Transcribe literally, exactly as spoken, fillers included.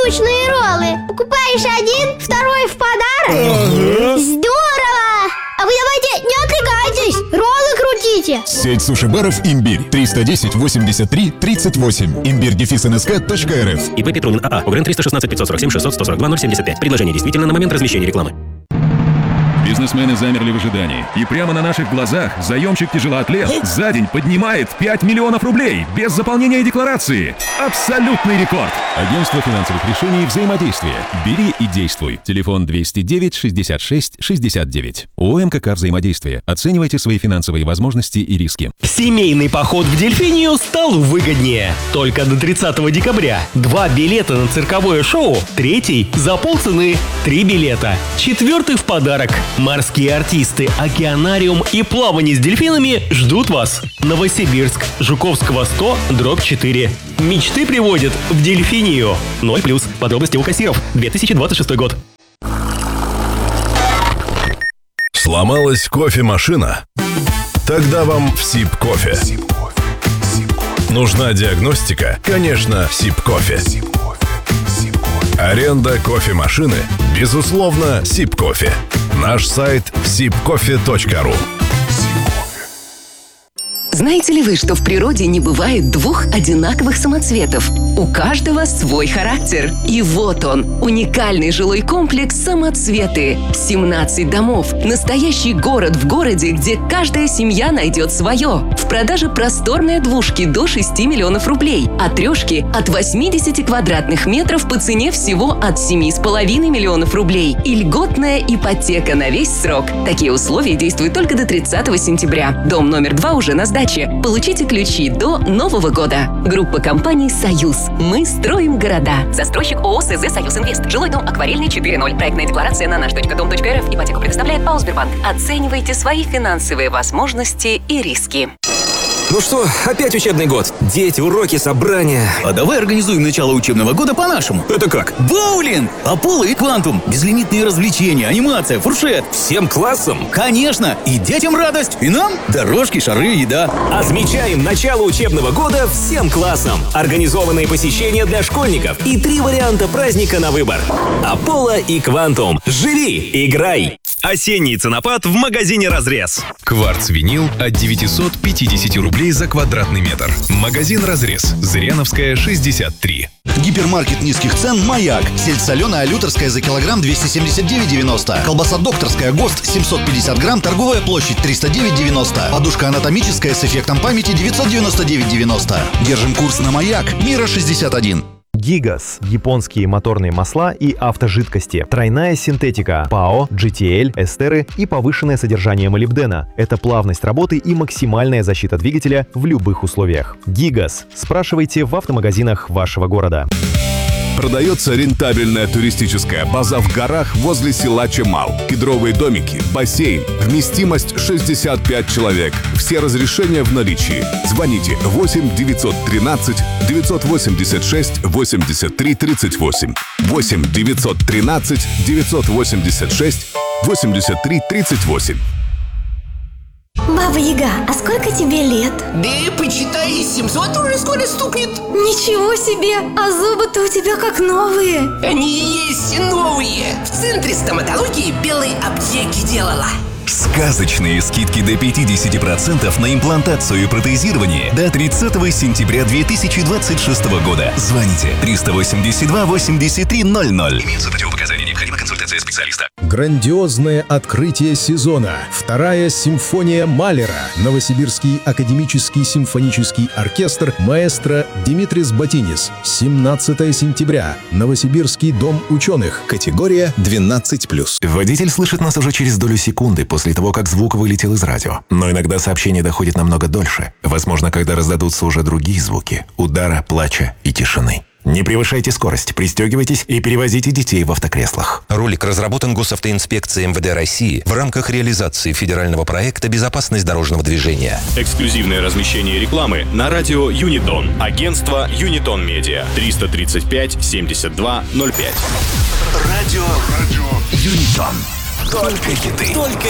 штучные роллы. Покупаешь один, второй в подарок. Ага. Здорово! А вы давайте не отвлекайтесь, роллы крутите. Сеть суши-баров «Имбирь». триста десять восемьдесят три тридцать восемь. имбирь дефис эн эс ка точка эр эф. ИП Петрунин АА. УГРН триста шестнадцать пятьсот сорок семь шестьсот сто сорок два ноль семьдесят пять. Предложение действительно на момент размещения рекламы. Бизнесмены замерли в ожидании. И прямо на наших глазах заемщик-тяжелоатлет за день поднимает пять миллионов рублей без заполнения декларации. Абсолютный рекорд. Агентство финансовых решений «Взаимодействие». Бери и действуй. Телефон двести девять шестьдесят шесть шестьдесят девять. ООО «МКК Взаимодействие». Оценивайте свои финансовые возможности и риски. Семейный поход в Дельфинию стал выгоднее. Только до тридцатого декабря. Два билета на цирковое шоу. Третий за полцены. Три билета. Четвертый в подарок. Морские артисты, океанариум и плавание с дельфинами ждут вас. Новосибирск, Жуковского сто, дробь четыре. Мечты приводят в Дельфинию. ноль плюс. Подробности у кассиров. две тысячи двадцать шестой год. Сломалась кофемашина? Тогда вам Сиб-кофе. Нужна диагностика? Конечно, Сиб-кофе. Аренда кофемашины? Безусловно, Сиб-кофе. Наш сайт сиб кофе точка ру. Знаете ли вы, что в природе не бывает двух одинаковых самоцветов? У каждого свой характер. И вот он, уникальный жилой комплекс «Самоцветы». семнадцать домов. Настоящий город в городе, где каждая семья найдет свое. В продаже просторные двушки до шести миллионов рублей, а трешки от восьмидесяти квадратных метров по цене всего от семи с половиной миллионов рублей. И льготная ипотека на весь срок. Такие условия действуют только до тридцатого сентября. Дом номер два уже на сдаче. Получите ключи до Нового года. Группа компаний «Союз». Мы строим города. Застройщик ООО СЗ «Союз Инвест». Жилой дом «Акварельный» четыре ноль. Проектная декларация на наш точка дом точка эр эф. Ипотеку предоставляет ПАО «Сбербанк». Оценивайте свои финансовые возможности и риски. Ну что, опять учебный год. Дети, уроки, собрания. А давай организуем начало учебного года по-нашему. Это как? Боулинг, Аполло и Квантум. Безлимитные развлечения, анимация, фуршет. Всем классом? Конечно. И детям радость, и нам дорожки, шары, еда. Отмечаем начало учебного года всем классом. Организованные посещения для школьников и три варианта праздника на выбор. Аполло и Квантум. Живи, играй. Осенний ценопад в магазине «Разрез». Кварц-винил от девятисот пятидесяти рублей за квадратный метр. Магазин «Разрез». Зыряновская, шестьдесят три. Гипермаркет низких цен «Маяк». Сельдь соленая лютерская за килограмм двести семьдесят девять девяносто. Колбаса докторская ГОСТ семьсот пятьдесят грамм, торговая площадь триста девять девяносто. Подушка анатомическая с эффектом памяти девятьсот девяносто девять девяносто. Держим курс на «Маяк». Мира шестьдесят один. Гигас. Японские моторные масла и автожидкости. Тройная синтетика. ПАО, джи ти эл, эстеры и повышенное содержание молибдена. Это плавность работы и максимальная защита двигателя в любых условиях. Гигас. Спрашивайте в автомагазинах вашего города. Продается рентабельная туристическая база в горах возле села Чемал. Кедровые домики, бассейн, вместимость шестьдесят пять человек. Все разрешения в наличии. Звоните восемь девятьсот тринадцать девятьсот восемьдесят шесть восемьдесят три тридцать восемь. восемь девятьсот тринадцать девятьсот восемьдесят шесть восемьдесят три тридцать восемь. Баба Яга, а сколько тебе лет? Да почитай, семьсот уже скоро стукнет. Ничего себе, а зубы-то у тебя как новые. Они есть новые. В центре стоматологии белой аптеки делала. Сказочные скидки до пятьдесят процентов на имплантацию и протезирование до тридцатого сентября две тысячи двадцать шестого года. Звоните триста восемьдесят два восемьдесят три ноль ноль. Имеются противопоказания, необходима консультация специалиста. Грандиозное открытие сезона. Вторая симфония Малера. Новосибирский академический симфонический оркестр маэстро Димитрис Батинис. семнадцатого сентября. Новосибирский дом ученых. Категория двенадцать плюс. Водитель слышит нас уже через долю секунды после того, как звук вылетел из радио. Но иногда сообщение доходит намного дольше. Возможно, когда раздадутся уже другие звуки. Удара, плача и тишины. Не превышайте скорость, пристегивайтесь и перевозите детей в автокреслах. Ролик разработан Госавтоинспекцией эм вэ дэ России в рамках реализации федерального проекта «Безопасность дорожного движения». Эксклюзивное размещение рекламы на радио Юнитон. Агентство Юнитон Медиа. триста тридцать пять семьдесят два ноль пять. Радио, радио Юнитон. Только хиты. Только